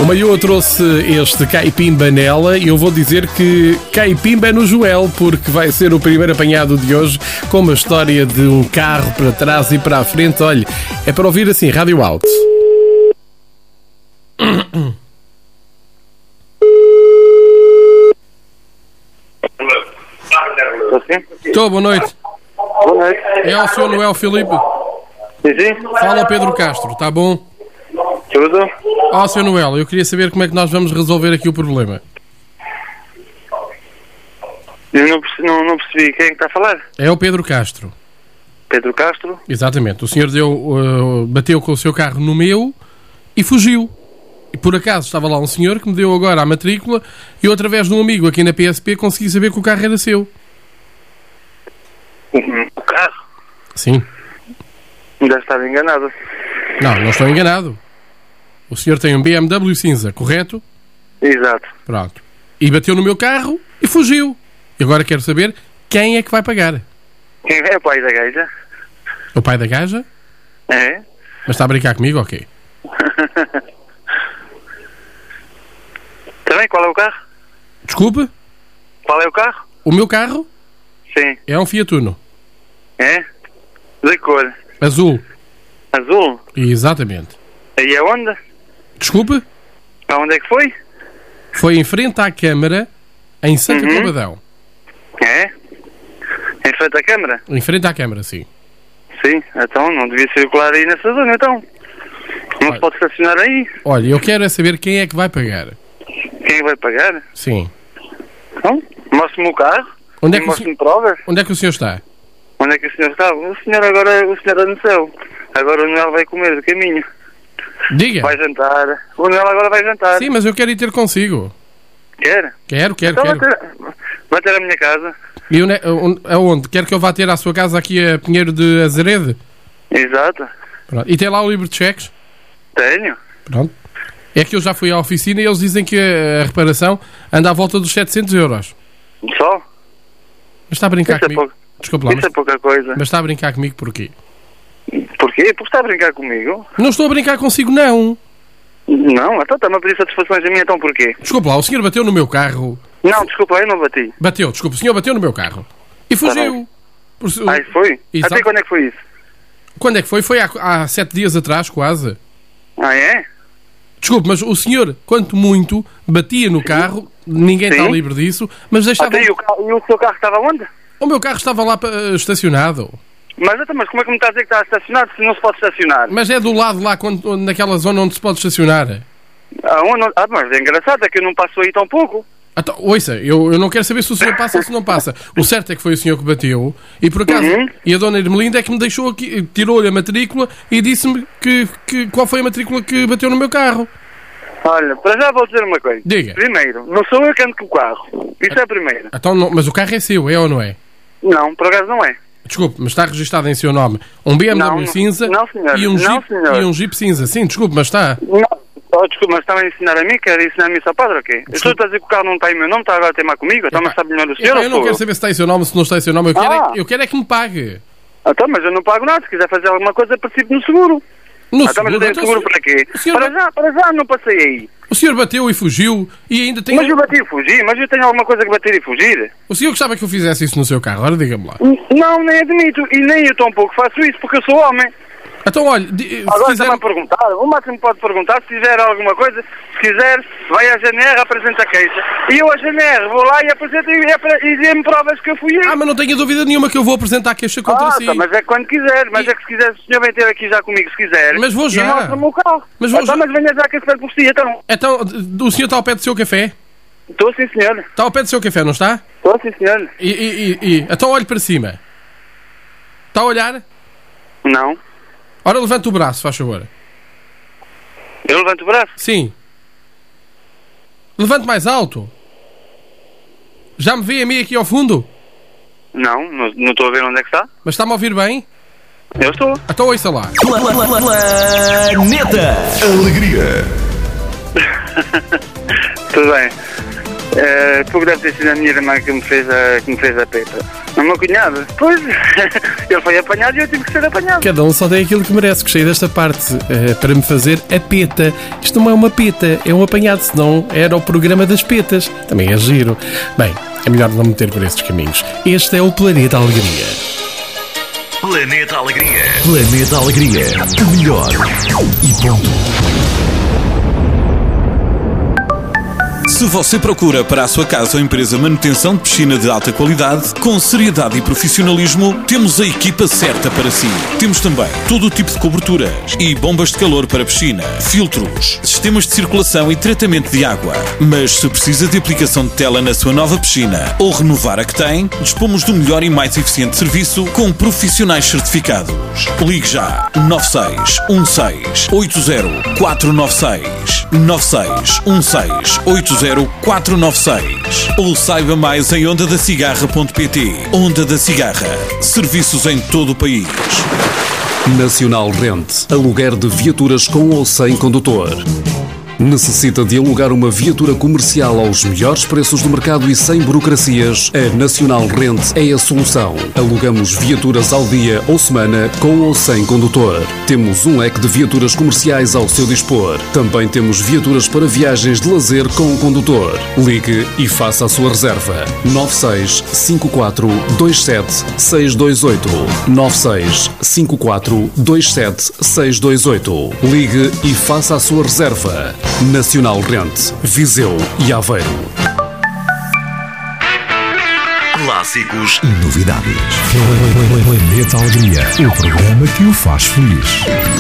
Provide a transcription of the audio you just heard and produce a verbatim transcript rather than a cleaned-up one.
O Maiô trouxe este caipimba nela e eu vou dizer que caipimba é no Joel, porque vai ser o primeiro apanhado de hoje com uma história de um carro para trás e para a frente. Olha, é para ouvir assim, rádio alto. Estou, boa noite. Boa noite. É o senhor Noel Filipe? Sim, sim. Fala Pedro Castro, está bom? Tudo? Ó, senhor Noel, eu queria saber como é que nós vamos resolver aqui o problema. Eu não percebi, não, não percebi quem é que está a falar. É o Pedro Castro. Pedro Castro? Exatamente. O senhor deu, uh, bateu com o seu carro no meu e fugiu. E por acaso estava lá um senhor que me deu agora a matrícula e eu, através de um amigo aqui na P S P, consegui saber que o carro era seu. O carro? Sim. Deve estar enganado. Não, não estou enganado. O senhor tem um B M W cinza, correto? Exato. Pronto. E bateu no meu carro e fugiu. E agora quero saber quem é que vai pagar. Quem é o pai da gaja? O pai da gaja? É? Mas está a brincar comigo ou quê? Também, qual é o carro? Desculpe? Qual é o carro? O meu carro Sim. é um Fiat Uno. É? De cor? Azul. Azul? Exatamente. Aí é onde? Desculpe? Aonde é que foi? Foi em frente à Câmara, em Santo Uhum. Combadão. É? Em frente à câmara? Em frente à Câmara, sim. Sim, então não devia circular aí nessa zona, então. Não Olha. se pode estacionar aí. Olha, eu quero é saber quem é que vai pagar. Quem vai pagar? Sim. Então, mostre-me o carro. Onde é e que o mostre-me provas. Onde é que o senhor está? Onde é que o senhor está? O senhor agora, o senhor está no céu. Agora o Noel vai comer do caminho. Diga. Vai jantar. O Noel agora vai jantar. Sim, mas eu quero ir ter consigo. Quer? Quero, quero, Então vai quero. ter, vai ter a minha casa. E onde, é- onde- aonde? Quer que eu vá ter à sua casa aqui a Pinheiro de Azarede? Exato. Pronto. E tem lá o livro de cheques? Tenho. Pronto. É que eu já fui à oficina e eles dizem que a reparação anda à volta dos setecentos euros. Só? Mas está a brincar Isso é comigo? pouco. Desculpa lá, Isso mas, é pouca coisa. mas está a brincar comigo porquê? Porquê? Porque está a brincar comigo? Não estou a brincar consigo, não. Não, então está-me a pedir satisfações a mim, então porquê? Desculpa lá, o senhor bateu no meu carro. Não, desculpa, eu não bati. Bateu, desculpa, o senhor bateu no meu carro. E fugiu. Por su- Ah, isso foi? Exato. Até quando é que foi isso? Quando é que foi? Foi há, há sete dias atrás, quase. Ah, é? Desculpe, mas o senhor, quanto muito, batia no carro, ninguém Sim. está livre disso, mas deixava... Até e, o carro, e o seu carro estava onde? O meu carro estava lá eh, estacionado. Mas, então, mas como é que me está a dizer que está estacionado se não se pode estacionar? Mas é do lado lá, quando, naquela zona onde se pode estacionar. Ah, onde, ah, mas é engraçado, é que eu não passo aí tão pouco. Então, ouça, eu, eu não quero saber se o senhor passa ou se não passa. O certo é que foi o senhor que bateu e por acaso, Uhum. e a dona Ermelinda é que me deixou aqui, tirou-lhe a matrícula e disse-me que, que qual foi a matrícula que bateu no meu carro. Olha, para já vou dizer uma coisa. Diga. Primeiro, não sou eu que ando com o carro. Isso é a primeira. Então, não, mas o carro é seu, é ou não é? Não, por acaso não é. Desculpe, mas está registado em seu nome um B M W Não, não. cinza Não, senhor. e, um Não, Jeep, senhor. e um Jeep cinza. Sim, desculpe, mas está. Não. Oh, desculpa, mas está-me a ensinar a mim? Quer ensinar-me isso ao padre ou quê? Eu estou a dizer que o carro não está em meu nome, está agora a teimar comigo? Está-me a saber melhor o senhor Epá, ou eu não sou quero eu? saber se está em seu nome, se não está em seu nome. Eu, quero, Ah. é, eu quero é que me pague. Então, mas eu não pago nada. Se quiser fazer alguma coisa, participo no seguro. No Então, mas eu tenho então, seguro o senhor- para quê? o senhor- Para já, para já não passei aí. O senhor bateu e fugiu e ainda tem... Mas eu bati e fugi, mas eu tenho alguma coisa que bater e fugir. O senhor gostava que eu fizesse isso no seu carro? Ora, diga-me lá. Não, nem admito. E nem eu tão pouco faço isso, porque eu sou homem. Então, olha, di- se Agora quiser... está-me a perguntar. O máximo pode perguntar. Se quiser alguma coisa, se quiser, vai à G N R, apresenta a queixa. E eu à G N R vou lá e apresento e, e, e dê-me provas que eu fui eu. Ah, mas não tenho dúvida nenhuma que eu vou apresentar queixa contra Ah, si. tá, mas é quando quiser. Mas E- é que se quiser, o senhor vem ter aqui já comigo, se quiser. Mas vou já. E mostra-me o carro. Mas vou então, já. mas venha já que eu espero por si, então. Então, o senhor está ao pé do seu café? Estou sim, senhor. Está ao pé do seu café, não está? Estou sim, senhor. E, e, e, e- então olhe para cima. Está a olhar? Não. Ora, levanta o braço, faz favor. Eu levanto o braço. Sim. Levante mais alto. Já me vê a mim aqui ao fundo? Não, não não estou a ver onde é que está. Mas está-me a ouvir bem? Eu estou. Então ouça lá. Planeta Alegria. Tudo bem. Uh, porque deve ter sido a minha irmã que me fez a, que me fez a peta. O meu cunhado, pois, ele foi apanhado e eu tive que ser apanhado. Cada um só tem aquilo que merece. Gostei desta parte, uh, para me fazer a peta. Isto não é uma peta, é um apanhado, senão era o programa das petas. Também é giro. Bem, é melhor não meter por esses caminhos. Este é o Planeta Alegria. Planeta Alegria. Planeta Alegria. O melhor e ponto. Se você procura para a sua casa ou empresa manutenção de piscina de alta qualidade, com seriedade e profissionalismo, temos a equipa certa para si. Temos também todo o tipo de coberturas e bombas de calor para piscina, filtros, sistemas de circulação e tratamento de água. Mas se precisa de aplicação de tela na sua nova piscina ou renovar a que tem, dispomos do melhor e mais eficiente serviço com profissionais certificados. Ligue já nove seis um seis oito zero quatro nove seis nove seis um seis oito zero quatro nove seis ou saiba mais em onda da cigarra ponto pt. Onda da Cigarra. Serviços em todo o país. Nacional Rent. Aluguer de viaturas com ou sem condutor. Necessita de alugar uma viatura comercial aos melhores preços do mercado e sem burocracias? A Nacional Rent é a solução. Alugamos viaturas ao dia ou semana, com ou sem condutor. Temos um leque de viaturas comerciais ao seu dispor. Também temos viaturas para viagens de lazer com condutor. Ligue e faça a sua reserva. nove seis cinco quatro dois sete seis dois oito nove seis cinco quatro dois sete seis dois oito. Ligue e faça a sua reserva. Nacional Rent, Viseu e Aveiro. Clássicos e novidades. Planeta Alegria, o programa que o faz feliz.